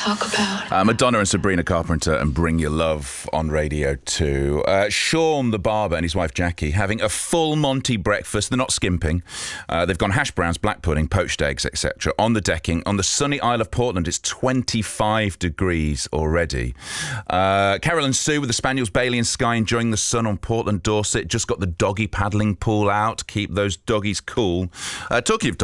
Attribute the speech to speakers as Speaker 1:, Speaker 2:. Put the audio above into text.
Speaker 1: talk about?
Speaker 2: Madonna and Sabrina Carpenter and Bring Your Love on Radio 2. Sean the barber and his wife Jackie having a full Monty breakfast. They're not skimping. They've gone hash browns, black pudding, poached eggs, etc. on the decking. On the sunny Isle of Portland, it's 25 degrees already. Carol and Sue with the Spaniels, Bailey and Sky enjoying the sun on Portland, Dorset. Just got the doggy paddling pool out to keep those doggies cool. Talking of